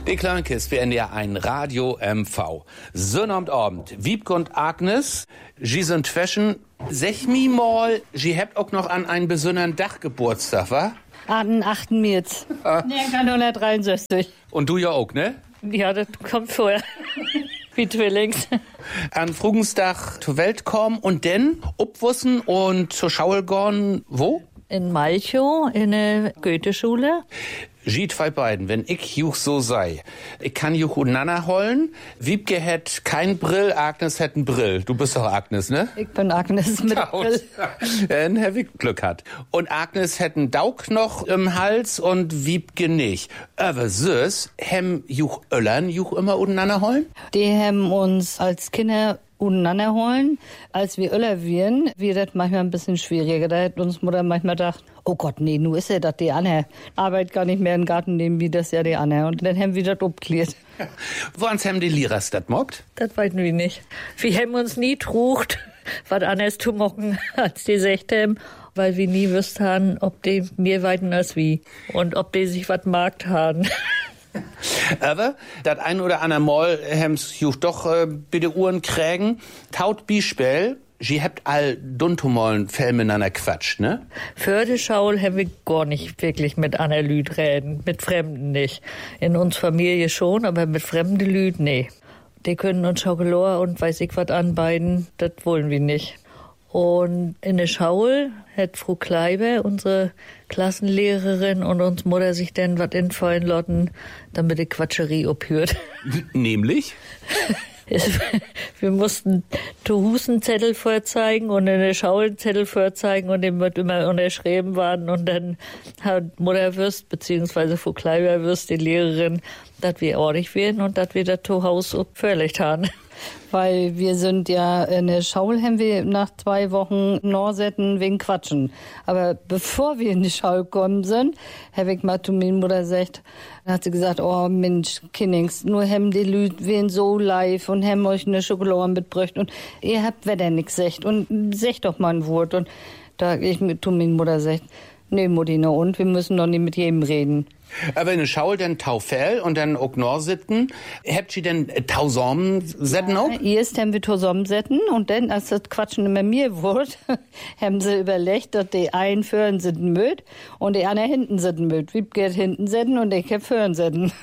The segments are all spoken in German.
Die Kleinkist, wir enden ja ein Radio MV. Sonnabend, Wiebke und Agnes, sie sind zwischen. Sech mi mal, sie habt auch noch an einen besonderen Dach Geburtstag, wa? An 8. März. 1963. Und du ja auch, ne? Ja, das kommt vorher. Wie Zwillings. An Frugenstag zur Welt kommen und dann obwussen und zur Schule gehen, wo? In Malchow, in der Goethe-Schule. Sie zwei beiden, wenn ich juch so sei. Ich kann juch unanna holen. Wiebke hätt kein Brill, Agnes hätt ein Brill. Du bist doch Agnes, ne? Ich bin Agnes mit Brill. Dann Herr Wiebke Glück hat. Und Agnes hätt einen Dauknoch im Hals und Wiebke nicht. Aber süß, hem juch Öllern juch immer unanna holen? Die haben uns als Kinder untereinander holen. Als wir Öller wären, wir das manchmal ein bisschen schwieriger. Da hätte uns Mutter manchmal gedacht, oh Gott, nee, nu ist ja das die Anne. Arbeit gar nicht mehr im Garten nehmen, wie das ja die Anne. Und dann haben wir das abgeklärt. Woans haben die Lehrers das mockt? Das weiten wir nicht. Wir haben uns nie trucht, was anderes zu mocken, als die sagt haben, weil wir nie wüssten haben, ob die mehr weiten als wie. Und ob die sich was markt haben. Aber das ein oder andere Mal hems juch doch bitte Uhren krägen. Taut Bispel, sie habt all duntumolen Fell miteinander quatscht, ne? Für die Schaul haben wir gar nicht wirklich mit anderen Lüd reden, mit Fremden nicht. In uns Familie schon, aber mit fremden Lüd, nee. Die können uns Schokolade und weiß ich was anbeiden, das wollen wir nicht. Und in der Schaul hat Frau Kleiber, unsere Klassenlehrerin, und uns Mutter sich dann was infallen lassen, damit die Quatscherie abhört. Nämlich? Wir mussten Husenzettel vorzeigen und in der Schaul Zettel vorzeigen und dem wird immer unterschrieben worden und dann hat Mutter Würst, beziehungsweise Frau Kleiber Würst, die Lehrerin, dass wir ordentlich werden und dass wir das Haus völlig haben. Weil wir sind ja in der Schaul, haben wir nach 2 Wochen Norsetten wegen Quatschen. Aber bevor wir in die Schaul gekommen sind, habe ich mal zu meiner Mutter gesagt, dann hat sie gesagt, oh Mensch, Kindings, nur haben die Lüd wen so live und haben euch eine Schokolade mitgebracht und ihr habt wieder nix gesagt und sagt doch mal ein Wort. Und da ich zu meiner Mutter gesagt, nee Mutti, na und, wir müssen doch nicht mit jedem reden. Aber in der Schaul dann Taufell und dann auch Norsitten. Habt ihr denn Tausormen-Setten auch? Erst haben wir Tausormen-Setten und dann, als das Quatschen immer mir wurde, haben sie überlegt, dass die einen führen sitten möt und die anderen hinten sitten möt. Wie geht hinten sitten und ich hab führen sitten.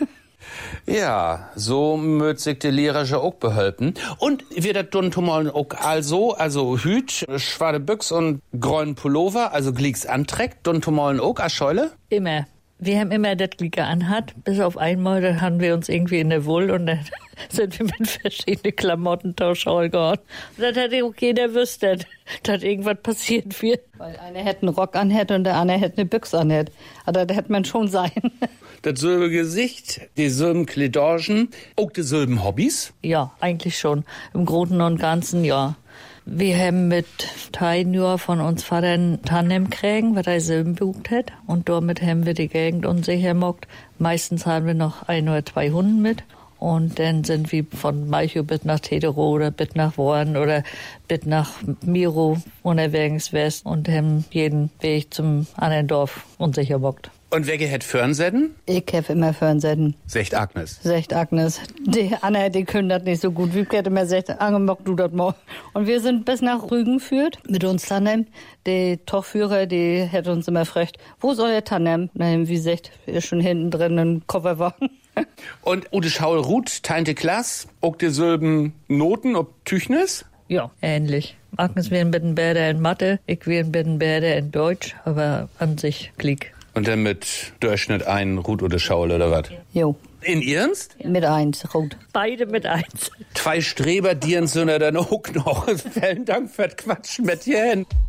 Ja, so möt sich die Lehrer auch behelpen. Und wir das tun mal auch also Hüt, schwarze Büchs und grünen Pullover, also Glicks anträgt, tun mal auch als Scheule? Immer. Wir haben immer das Glicke anhat, bis auf einmal, dann haben wir uns irgendwie in der Wohl und dann sind wir mit verschiedenen Klamotten tauschhaul gehauen. Und das hat auch jeder wüsste, dass irgendwas passiert wird. Weil einer hätte einen Rock anhätte und der andere hätte eine Büchse anhätte. Aber das hätte man schon sein. Das silbe Gesicht, die silben Kledorgen, auch die silben Hobbys? Ja, eigentlich schon. Im Großen und Ganzen, ja. Wir haben mit Teiljahr von uns Vater ein Tandem kriegen, was er selber gebucht hat. Und damit haben wir die Gegend unsicher mockt. Meistens haben wir noch 1 oder 2 Hunde mit. Und dann sind wir von Malchow bis nach Tetero oder bis nach Worn oder bis nach Miro unterwegs West und haben jeden Weg zum anderen Dorf unsicher mockt. Und wer geht Fernsetten? Ich hab immer Fernsetten. Secht Agnes. Secht Agnes. Die Anna, die können das nicht so gut. Wie hätte immer gesagt, Angemock, du das mal. Und wir sind bis nach Rügen geführt, mit uns Tandem. Die Tochführer, die hätte uns immer gefragt, wo ist euer Tandem? Na, wie gesagt, ist schon hinten drin ein Kofferwagen. Und Ute Schaul Ruth, teinte Klass, auch die Silben Noten, ob Tüchnis? Ja, ähnlich. Agnes wäre ein bisschen besser in Mathe, ich wäre ein bisschen besser in Deutsch, aber an sich Klick. Und dann mit Durchschnitt 1 Ruth oder Schaul oder was? Jo. In Ernst? Mit 1, Ruth. Beide mit 1. 2 Streber, die sind dann auch noch. Vielen Dank für das Quatschen mit dir.